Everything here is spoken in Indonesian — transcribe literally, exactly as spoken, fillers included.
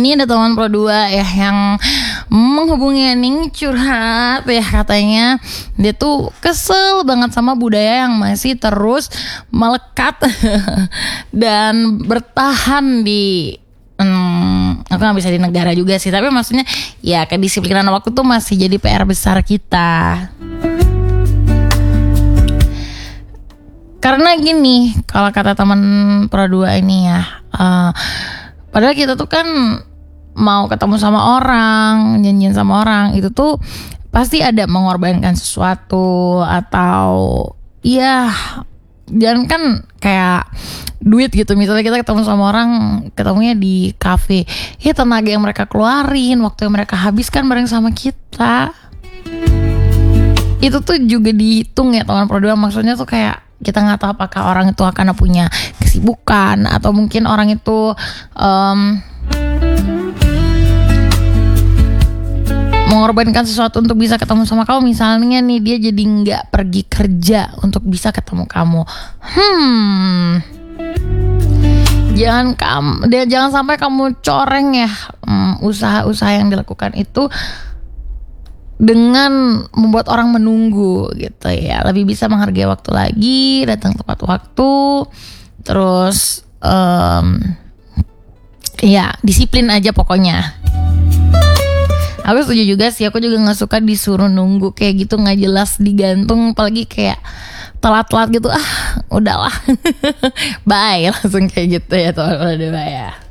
ini ada teman Pro dua ya yang menghubungi Ning curhat ya, katanya dia tuh kesel banget sama budaya yang masih terus melekat dan bertahan di Hmm, aku gak bisa di negara juga sih, tapi maksudnya ya kedisiplinan waktu tuh masih jadi P R besar kita. Karena gini, kalau kata teman Pro dua ini ya, uh, padahal kita tuh kan mau ketemu sama orang, janjian sama orang, itu tuh pasti ada mengorbankan sesuatu atau ya jangan kan kayak duit gitu. Misalnya kita ketemu sama orang, ketemunya di kafe, ya tenaga yang mereka keluarin, waktu yang mereka habiskan bareng sama kita, itu tuh juga dihitung ya teman Pro dua. Maksudnya tuh kayak kita nggak tahu apakah orang itu akan punya kesibukan atau mungkin orang itu um, mengorbankan sesuatu untuk bisa ketemu sama kamu. Misalnya nih dia jadi nggak pergi kerja untuk bisa ketemu kamu. Hmm, jangan kamu, dia jangan sampai kamu coreng ya um, usaha-usaha yang dilakukan itu dengan membuat orang menunggu gitu ya. Lebih bisa menghargai waktu lagi, datang tepat waktu, terus um, ya disiplin aja pokoknya. Aku setuju juga sih, aku juga gak suka disuruh nunggu kayak gitu, gak jelas, digantung, apalagi kayak telat-telat gitu, ah udahlah bye, langsung kayak gitu ya teman-teman ya.